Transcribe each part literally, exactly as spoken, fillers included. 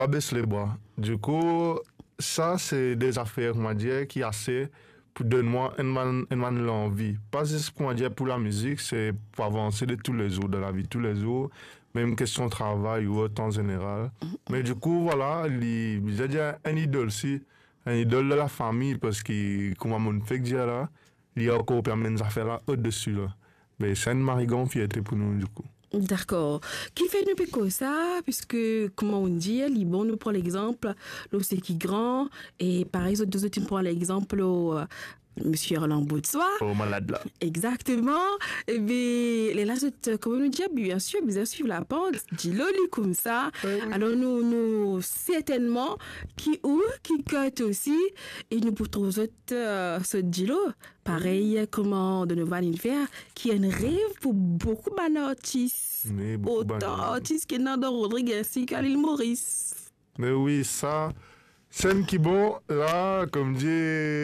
pas baisser les bras. Du coup, ça, c'est des affaires, on va dire, qui assez pour donner moi une man, une man l'envie. Pas juste pour, on va dire, pour la musique, c'est pour avancer de tous les jours, de la vie de tous les jours, même question de travail ou autre en général. Mais du coup, voilà, il j'ai dire un idole aussi, un idole de la famille, parce que, comme on fait dire là, il y a encore permis de faire là au-dessus là. Mais c'est une marigon fierté pour nous, du coup. D'accord. Qui fait nous comme ça, puisque, comment on dit, Liban, nous prend l'exemple, l'eau c'est qui grand, et pareil, les deux autres, nous prend l'exemple, euh, Monsieur Roland Boutsoi. Oh, malade là. Exactement. Et bien, les là, comment nous dire, bien sûr, bien sûr, la pente, dis-le lui comme ça. Oui, oui. Alors, nous, nous, certainement, qui ou, qui cote aussi, et nous pour trouver autres, euh, ce dis-le. Pareil, comment de nous va faire, qui est un rêve pour beaucoup d'artistes. Mais beaucoup Autant banal. artistes que Nando Rodriguez, ainsi qu'à l'île Maurice. Mais oui, ça, c'est qui bon, là, comme dit,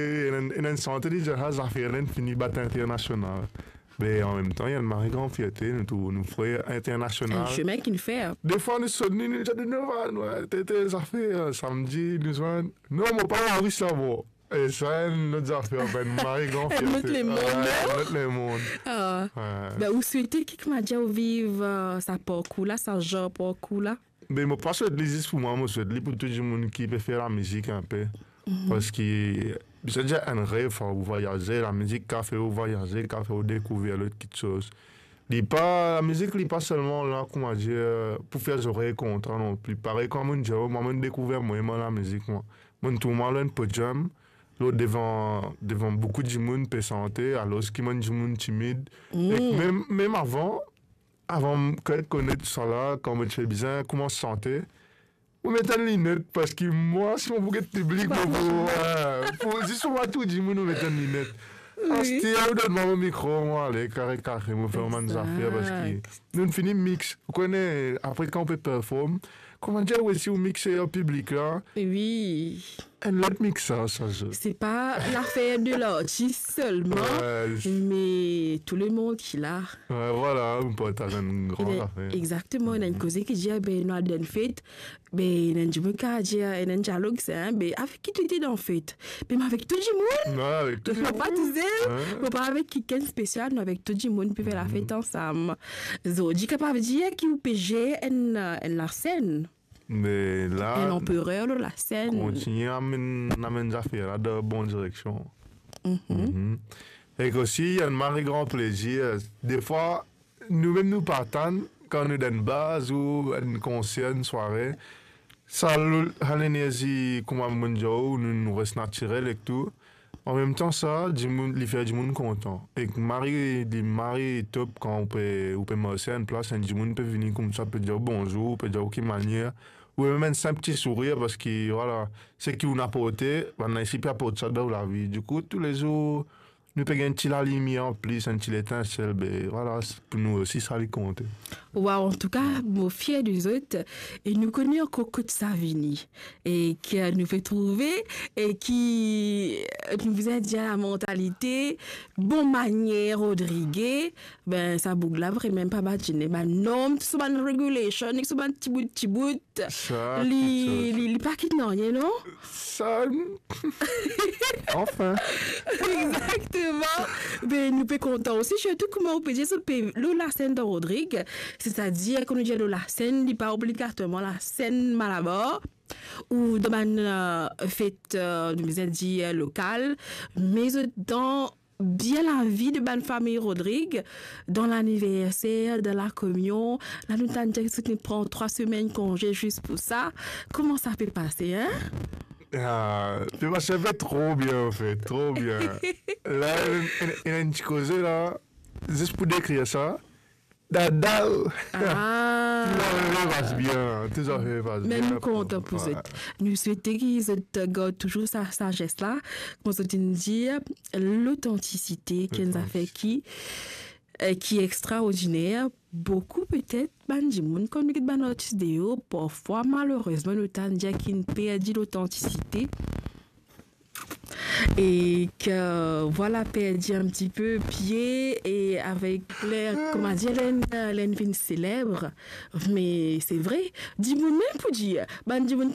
il y a une santé de jazz à faire, il finit battre international. Mais en même temps, il y a une marée grande fierté, nous, nous frères Un international. chemin qu'il fait. Des fois, nous sommes nous disons, nous, t'es affaires, samedi, nous sommes, non, mon père a ça, bon. Et ça, notre affaire, ben, une marée grande Elle fierté. monte les mondes, Ouais, non? monte les mondes. Ah. Ouais. Ben, vous souhaitez qui m'a dit vivre euh, sa parcours là, sa genre parcours là? Mais je ne pas souhaite juste pour moi, je souhaite pour tout le monde qui peut faire la musique un peu. Mm-hmm. Parce que c'est déjà un rêve pour voyager. La musique qui fait voyager, qui fait découvrir quelque chose. Pas, la musique n'est pas seulement là, comment dire, pour faire des oreilles contrats non plus. Pareil comme on dit, moi, je découvert moi la musique. Moi, je tout le monde un peu jam. Devant, devant beaucoup de monde peut santé, alors ce qui m'a dit timide. Mm. Et même, même avant, avant que je connaisse ça là, quand je fais bien, comment se sentir, vous mettez une lunette parce que moi, si on vous get public, pour si on va tout dire, vous mettez une lunette. Si on donne mon micro, moi, allez, carré, carré, on fait vraiment des affaires parce que nous finissons mix. Vous connaissez, après quand on peut performer, comment dire, si vous mixez au public là? Oui. Un autre mix, ça, ça je... C'est pas l'affaire de l'artiste seulement, ouais, mais tout le monde qui l'a. Ouais, voilà, on peut avoir une grande a, affaire. Exactement, il y a une cause qui dit, ben, nous avons une fête, ben, il y a un dialogue, c'est, ben, avec qui tu étais dans la fête? Ben, avec tout le monde. Ouais, avec tout le monde. Pas tout seul, mais pas avec quelqu'un spécial, mais avec tout le monde, puis faire la fête ensemble. So, je suis capable de dire qu'il peut gérer la scène. Mais là, un empereur de la scène. Continue à mener affaires dans la bonne direction. Mm-hmm. Mm-hmm. Et aussi, il y a un marre grand plaisir. Des fois, nous-mêmes nous partons quand nous sommes dans une base ou une concert, une soirée. Ça a l'énergie, comme on dit, nous nous reste naturel et tout. En même temps, ça, il fait du monde content. Et Marie, dit Marie top quand on peut, on peut marcher à une place, et du monde peut venir comme ça, peut dire bonjour, peut dire aucune manière. Ou même un simple petit sourire parce que voilà, ce qui nous a apporté, on a ici pas apporté ça dans la vie. Du coup, tous les jours, nous payons un petit la lumière en plus, un petit étincelle, ben voilà, pour nous aussi, ça les compte. Wow, en tout cas, mon fier des autres, et nous connaissons encore Côte Savini, et qui nous fait trouver, et qui nous a dit la mentalité, bonne manière, Rodriguez, ben, ça boucle là, vraiment même pas battu, ben, non, c'est une régulation, c'est un petit bout, petit bout, ça, les, les, les paquets de rien, non? Ça, enfin. Exactement. Ben, nous sommes contents aussi, surtout comment on peut dire, c'est la scène de Rodrigue, c'est-à-dire qu'on nous dit la scène, n'est pas obligatoirement la scène Malabar, ou de une euh, fête, euh, nous avons dit, euh, locale, mais dans bien la vie de ma famille Rodrigue, dans l'anniversaire, dans la communion, là nous avons dit que nous prenons trois semaines congé juste pour ça. Comment ça peut passer, hein? Ah, ça fait trop bien, en fait, trop bien. Là, il y a une petite cause là, juste pour décrire ça. Dada! Ah! Tout ça va bien, tout ça va bien. Même content pour ça. Nous souhaitons qu'ils gardent toujours sa sagesse là. Comme ça, tu nous dis, l'authenticité qui nous a fait qui, qui est extraordinaire. Beaucoup peut-être, ben, du monde, comme nous avons dit, parfois, malheureusement, nous avons dit qu'ils perdent l'authenticité. Et que voilà, perdu un petit peu pied et avec l'air, comment dire, l'aine célèbre. Mais c'est vrai, dis-moi même pour dire, ben, dis-moi